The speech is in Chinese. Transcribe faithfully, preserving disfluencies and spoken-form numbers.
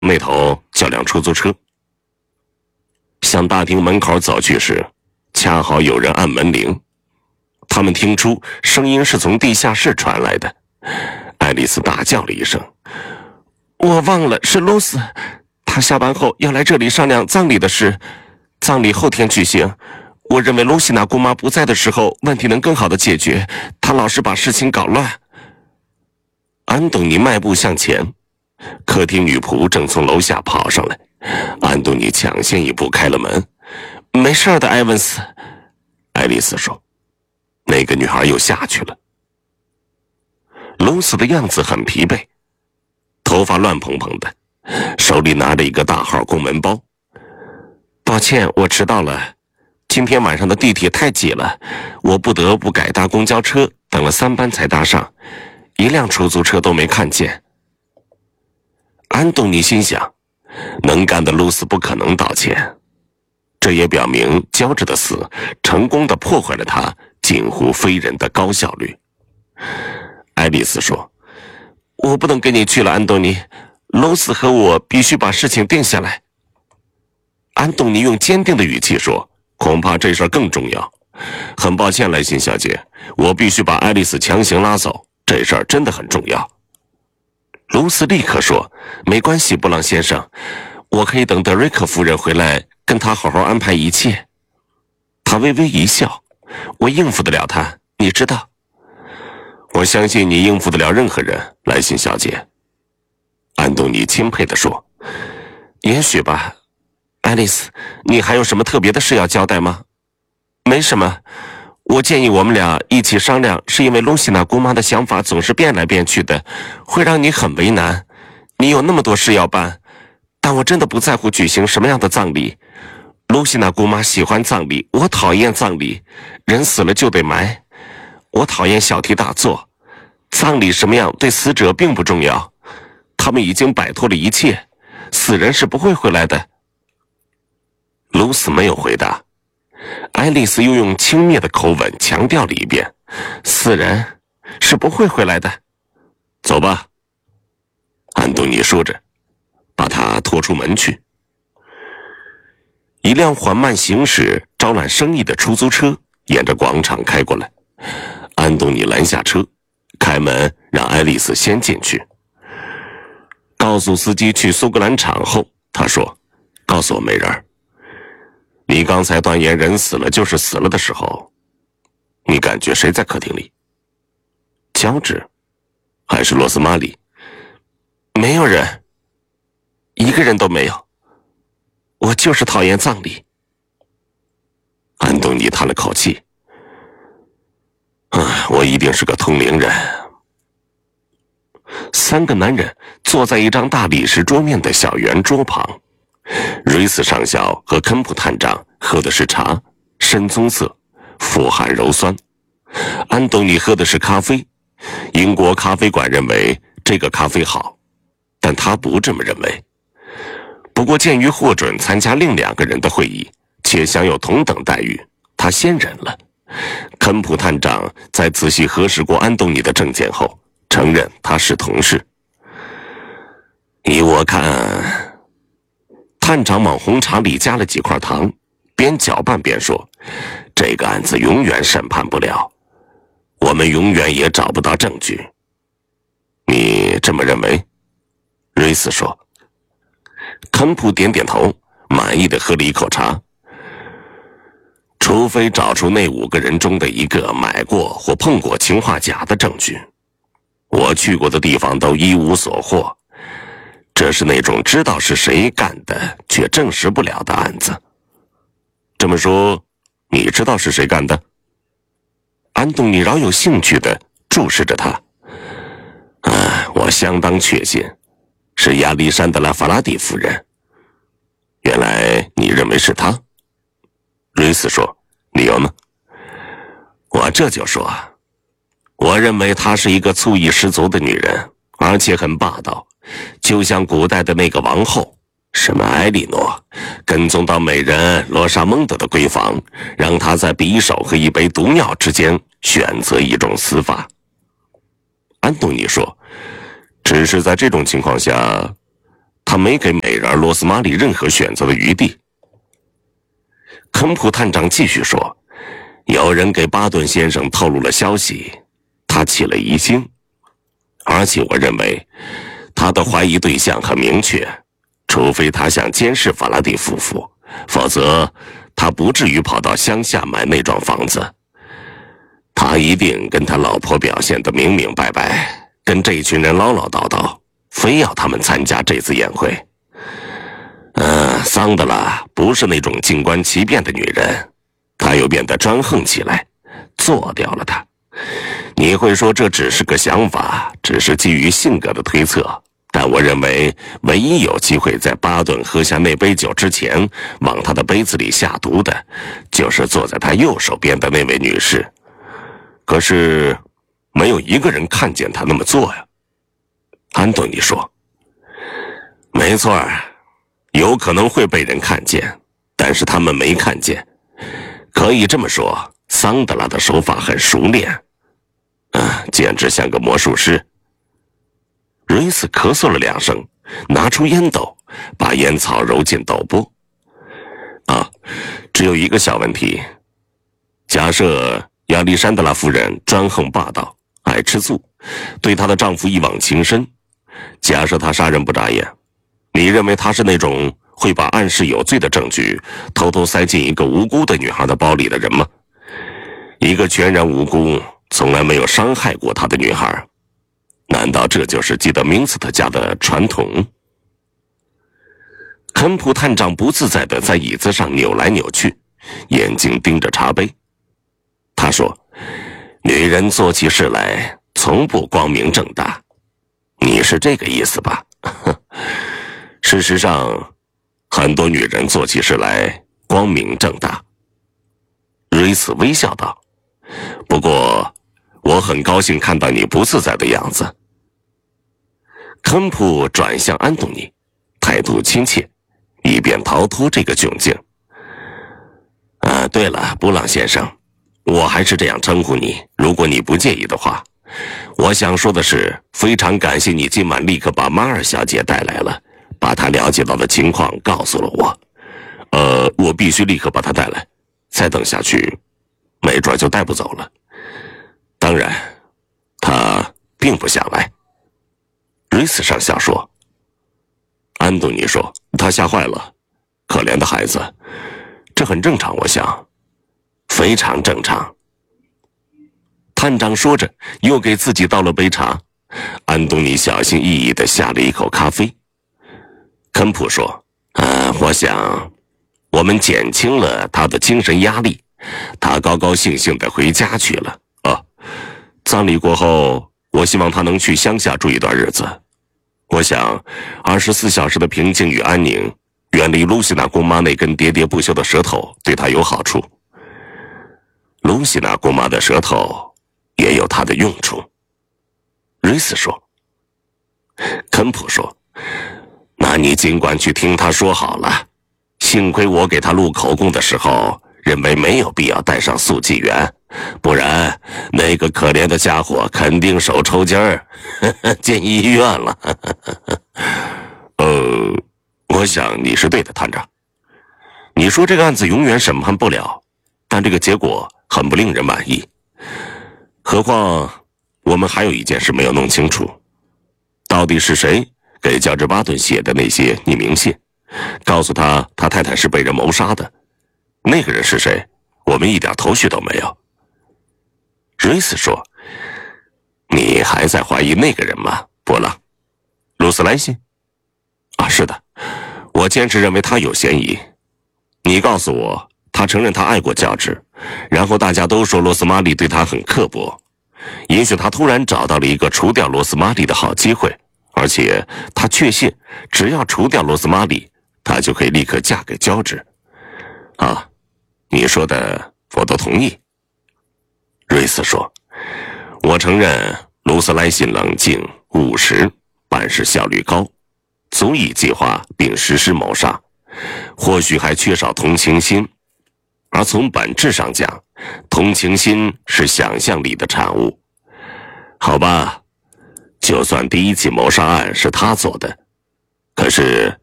那头叫辆出租车。向大厅门口走去时，恰好有人按门铃。他们听出声音是从地下室传来的。爱丽丝大叫了一声：“我忘了，是露丝，她下班后要来这里商量葬礼的事。葬礼后天举行，我认为露西娜姑妈不在的时候，问题能更好的解决。她老是把事情搞乱。”安东尼迈步向前，客厅女仆正从楼下跑上来。安东尼抢先一步开了门。“没事的，埃文斯。”爱丽丝说。那个女孩又下去了。露丝的样子很疲惫，头发乱蓬蓬的，手里拿着一个大号公文包。“抱歉，我迟到了。今天晚上的地铁太挤了，我不得不改搭公交车，等了三班才搭上，一辆出租车都没看见。”安东尼心想，能干的露丝不可能道歉，这也表明乔治的死成功地破坏了他近乎非人的高效率。爱丽丝说：“我不能跟你去了，安东尼。露丝和我必须把事情定下来。”安东尼用坚定的语气说：“恐怕这事儿更重要。很抱歉，莱辛小姐，我必须把爱丽丝强行拉走，这事儿真的很重要。”露丝立刻说：“没关系，布朗先生，我可以等德瑞克夫人回来，跟她好好安排一切。”他微微一笑：“我应付得了她，你知道。”“我相信你应付得了任何人，莱辛小姐。”安东尼钦佩地说。“也许吧。爱丽丝，你还有什么特别的事要交代吗？”“没什么，我建议我们俩一起商量，是因为露西娜姑妈的想法总是变来变去的，会让你很为难。你有那么多事要办，但我真的不在乎举行什么样的葬礼。露西娜姑妈喜欢葬礼，我讨厌葬礼。人死了就得埋，我讨厌小题大做。葬礼什么样对死者并不重要，他们已经摆脱了一切，死人是不会回来的。”露丝没有回答。爱丽丝又用轻蔑的口吻强调了一遍：“死人是不会回来的。”“走吧。”安东尼说着，把他拖出门去。一辆缓慢行驶、招揽生意的出租车沿着广场开过来。安东尼拦下车，开门让爱丽丝先进去。告诉司机去苏格兰场后，他说：“告诉我，美人儿，你刚才断言人死了就是死了的时候，你感觉谁在客厅里？乔治还是罗斯玛丽？”“没有人，一个人都没有。我就是讨厌葬礼。”安东尼叹了口气：“啊，我一定是个通灵人。”三个男人坐在一张大理石桌面的小圆桌旁。瑞斯上校和肯普探长喝的是茶，深棕色，富含鞣酸。安东尼喝的是咖啡。英国咖啡馆认为这个咖啡好，但他不这么认为。不过鉴于获准参加另两个人的会议，且享有同等待遇，他先忍了。肯普探长在仔细核实过安东尼的证件后，承认他是同事。依我看，探长往红茶里加了几块糖，边搅拌边说：“这个案子永远审判不了，我们永远也找不到证据。”“你这么认为？”瑞斯说。肯普点点头，满意的喝了一口茶。“除非找出那五个人中的一个买过或碰过氰化钾的证据，我去过的地方都一无所获。这是那种知道是谁干的却证实不了的案子。”“这么说，你知道是谁干的？”安东尼饶有兴趣地注视着他。“啊，我相当确信，是亚历山德拉·法拉第夫人。”“原来你认为是她？”瑞斯说。“理由呢？”“我这就说，我认为她是一个醋意十足的女人，而且很霸道，就像古代的那个王后，什么埃莉诺，跟踪到美人罗莎蒙德的闺房，让她在匕首和一杯毒药之间选择一种死法。”安东尼说：“只是在这种情况下， 他没给美人罗斯玛丽任何选择的余地。肯普探长继续说，有人给巴顿先生透露了消息，他起了疑心，而且我认为他的怀疑对象很明确，除非他想监视法拉第夫妇，否则他不至于跑到乡下买那幢房子。他一定跟他老婆表现得明明白白，跟这群人唠唠叨叨，非要他们参加这次宴会。呃，桑德拉不是那种静观其变的女人，她又变得专横起来，做掉了她。你会说这只是个想法，只是基于性格的推测，但我认为唯一有机会在巴顿喝下那杯酒之前往他的杯子里下毒的，就是坐在他右手边的那位女士。可是没有一个人看见他那么做呀。安东尼说，没错，有可能会被人看见，但是他们没看见。可以这么说，桑德拉的手法很熟练，啊，简直像个魔术师。瑞斯咳嗽了两声，拿出烟斗，把烟草揉进斗钵。啊，只有一个小问题，假设亚历山德拉夫人专横霸道，爱吃醋，对她的丈夫一往情深，假设她杀人不眨眼，你认为她是那种会把暗示有罪的证据偷偷塞进一个无辜的女孩的包里的人吗？一个全然无辜，从来没有伤害过她的女孩，难道这就是基德明斯特家的传统？肯普探长不自在地在椅子上扭来扭去，眼睛盯着茶杯。他说，女人做起事来从不光明正大，你是这个意思吧？事实上，很多女人做起事来光明正大。瑞斯微笑道，不过我很高兴看到你不自在的样子。肯普转向安东尼，态度亲切，以便逃脱这个窘境。啊，对了，布朗先生，我还是这样称呼你，如果你不介意的话。我想说的是，非常感谢你今晚立刻把马尔小姐带来了，把她了解到的情况告诉了我。呃，我必须立刻把她带来，再等下去，没准就带不走了。当然，她并不想来。瑞斯上校说。安东尼说，她吓坏了，可怜的孩子，这很正常，我想。非常正常。探长说着，又给自己倒了杯茶。安东尼小心翼翼地下了一口咖啡。肯普说：“呃，我想，我们减轻了他的精神压力，他高高兴兴地回家去了。哦，葬礼过后，我希望他能去乡下住一段日子。我想，二十四小时的平静与安宁，远离露西娜姑妈那根喋喋不休的舌头，对他有好处。露西娜姑妈的舌头也有它的用处。”瑞斯说。肯普说：“那你尽管去听他说好了。幸亏我给他录口供的时候，认为没有必要带上速记员，不然那个可怜的家伙肯定手抽筋儿，进医院了。呃，我想你是对的，探长。你说这个案子永远审判不了，但这个结果很不令人满意。何况我们还有一件事没有弄清楚，到底是谁给乔治·巴顿写的那些匿名信，告诉他他太太是被人谋杀的？那个人是谁？我们一点头绪都没有。瑞斯说：“你还在怀疑那个人吗，波浪？鲁斯莱信？啊，是的，我坚持认为他有嫌疑。你告诉我，他承认他爱过乔治，然后大家都说罗斯玛丽对他很刻薄。也许他突然找到了一个除掉罗斯玛丽的好机会，而且他确信只要除掉罗斯玛丽，他就可以立刻嫁给乔治。啊，你说的我都同意。”瑞斯说：“我承认卢斯莱信冷静务实，办事效率高，足以计划并实施谋杀，或许还缺少同情心。而从本质上讲，同情心是想象力的产物。好吧，就算第一起谋杀案是他做的， 可是